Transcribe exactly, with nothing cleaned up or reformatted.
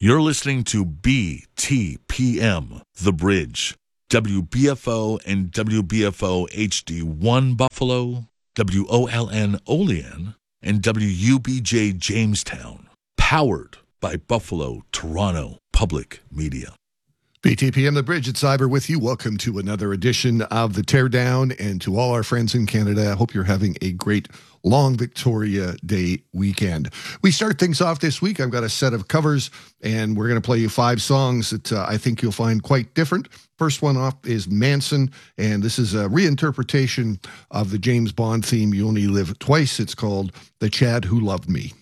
You're listening to B T P M, The Bridge, W B F O and W B F O H D one Buffalo, W O L N Olean, and W U B J Jamestown, powered by Buffalo Toronto Public Media. B T P M, The Bridge at Cyber with you. Welcome to another edition of The Teardown, and to all our friends in Canada, I hope you're having a great long Victoria Day weekend. We start things off this week. I've got a set of covers, and we're going to play you five songs that uh, I think you'll find quite different. First one off is Manson, and this is a reinterpretation of the James Bond theme, You Only Live Twice. It's called The Chad Who Loved Me.